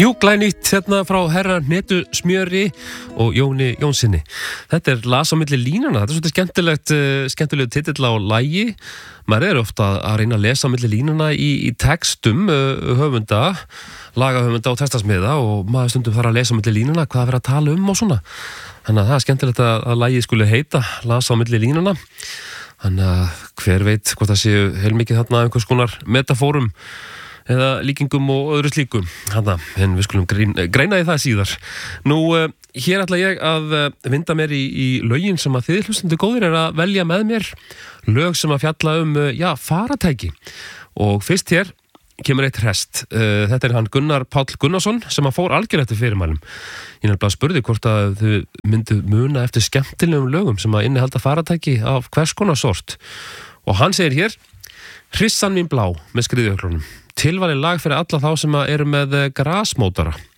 Jú, glænýtt hérna frá herra Hnetu Smjöri og Jóni Jónssoni. Þetta las á milli línana. Þetta svolítið skemmtilegu titill á lagi. Maður ofta að reyna að lesa á milli línana í textum höfunda, lagahöfunda og textasmiða og maður stundum þarf að lesa á milli línana hvað verið að tala og svona. Þannig að það skemmtilegt að lagið skuli heita las á milli línana. Þannig að hver veit hvort það séu heilmikið þarna einhvers konar metafórum eða líkingum og öðru slíku. En við skulum greina í það síðar. Nú, hér ætla ég að vinda mér í lögin sem að þið hlustendur góðir að velja með mér lög sem að fjalla faratæki. Og fyrst hér kemur eitt hresst. Þetta hann Gunnar Páll Gunnarsson sem að fór algjörlega eftir fyrirmælum. Ég nefnilega spurði hvort að þau myndu muna eftir skemmtilegum lögum sem að innihalda faratæki af hvers konar sort. Og hann segir hér: Hrissan mín blá með skriðjöklunum. Tilvalið lag fyrir alla þá sem eru með grasmótara.